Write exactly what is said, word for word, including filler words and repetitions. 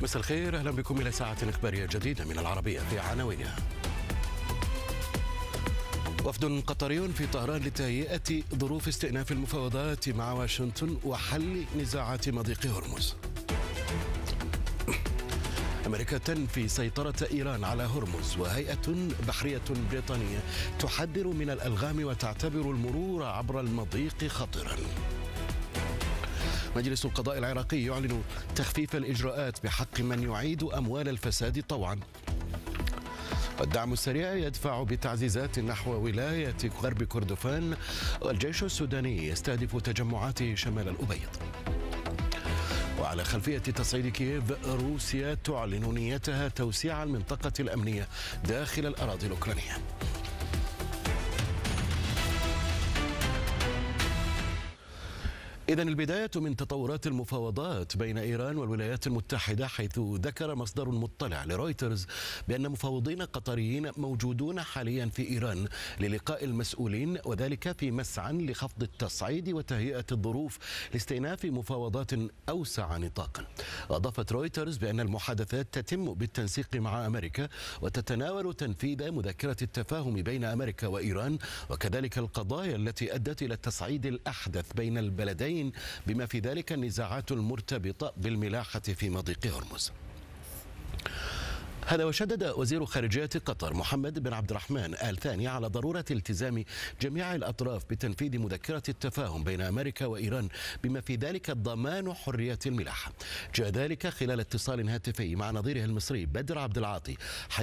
مساء الخير، أهلا بكم إلى ساعة إخبارية جديدة من العربية في عناوينها. وفد قطري في طهران لتهيئة ظروف استئناف المفاوضات مع واشنطن وحل نزاعات مضيق هرمز. أمريكا تنفي سيطرة إيران على هرمز، وهيئة بحرية بريطانية تحذر من الألغام وتعتبر المرور عبر المضيق خطرا. مجلس القضاء العراقي يعلن تخفيف الإجراءات بحق من يعيد أموال الفساد طوعا. والدعم السريع يدفع بتعزيزات نحو ولاية غرب كردفان، والجيش السوداني يستهدف تجمعاته شمال الأبيض. وعلى خلفية تصعيد كييف، روسيا تعلن نيتها توسيع المنطقة الأمنية داخل الأراضي الأوكرانية. إذن البداية من تطورات المفاوضات بين إيران والولايات المتحدة، حيث ذكر مصدر مطلع لرويترز بأن مفاوضين قطريين موجودون حاليا في إيران للقاء المسؤولين، وذلك في مسعى لخفض التصعيد وتهيئة الظروف لاستئناف مفاوضات أوسع نطاقا. أضافت رويترز بأن المحادثات تتم بالتنسيق مع أمريكا وتتناول تنفيذ مذكرة التفاهم بين أمريكا وإيران، وكذلك القضايا التي أدت إلى التصعيد الأحدث بين البلدين بما في ذلك النزاعات المرتبطة بالملاحة في مضيق هرمز. هذا وشدد وزير خارجية قطر محمد بن عبد الرحمن آل ثاني على ضرورة التزام جميع الأطراف بتنفيذ مذكرة التفاهم بين أمريكا وإيران بما في ذلك ضمان حرية الملاحة. جاء ذلك خلال اتصال هاتفي مع نظيره المصري بدر عبد العاطي